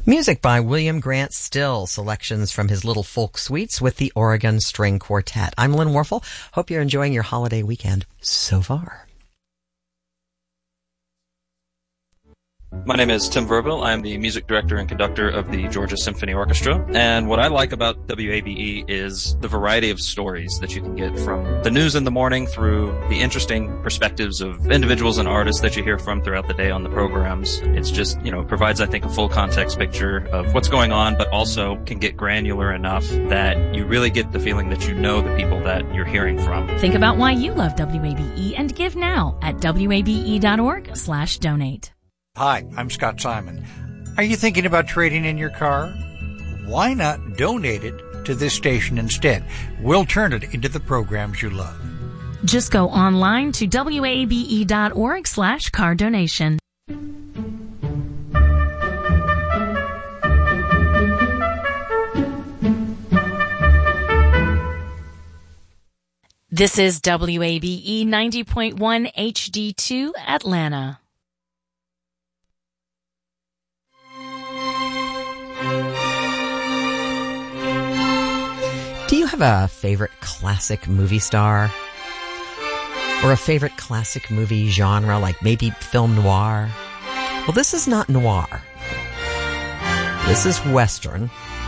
Music by William Grant Still, selections from his Little Folk Suites with the Oregon String Quartet. I'm Lynn Warfel. Hope you're enjoying your holiday weekend so far. My name is Tim Verville. I am the music director and conductor of the Georgia Symphony Orchestra. And what I like about WABE is the variety of stories that you can get from the news in the morning through the interesting perspectives of individuals and artists that you hear from throughout the day on the programs. It's just, provides, I think, a full context picture of what's going on, but also can get granular enough that you really get the feeling that you know the people that you're hearing from. Think about why you love WABE and give now at wabe.org/donate. Hi, I'm Scott Simon. Are you thinking about trading in your car? Why not donate it to this station instead? We'll turn it into the programs you love. Just go online to wabe.org/car donation. This is WABE 90.1 HD2 Atlanta. Do you have a favorite classic movie star? Or a favorite classic movie genre, like maybe film noir? Well, this is not noir. This is Western.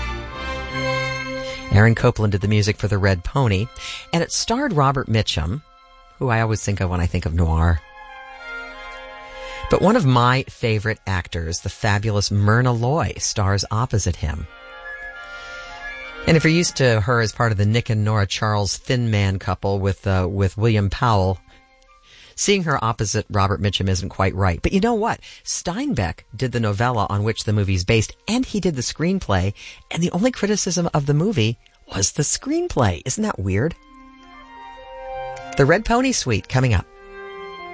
Aaron Copland did the music for The Red Pony, and it starred Robert Mitchum, who I always think of when I think of noir. But one of my favorite actors, the fabulous Myrna Loy, stars opposite him. And if you're used to her as part of the Nick and Nora Charles Thin Man couple with William Powell, seeing her opposite Robert Mitchum isn't quite right. But you know what? Steinbeck did the novella on which the movie's based, and he did the screenplay, and the only criticism of the movie was the screenplay. Isn't that weird? The Red Pony Suite coming up.